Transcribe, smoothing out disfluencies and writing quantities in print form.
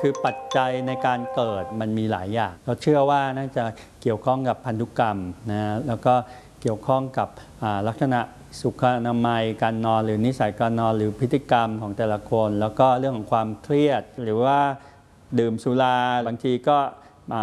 คือปัจจัยในการเกิดมันมีหลายอย่างเราเชื่อว่าน่าจะเกี่ยวข้องกับพันธุกรรมนะแล้วก็เกี่ยวข้องกับลักษณะสุขอนามัยการนอนหรือนิสัยการนอนหรือพฤติกรรมของแต่ละคนแล้วก็เรื่องของความเครียดหรือว่าดื่มสุราบางทีก็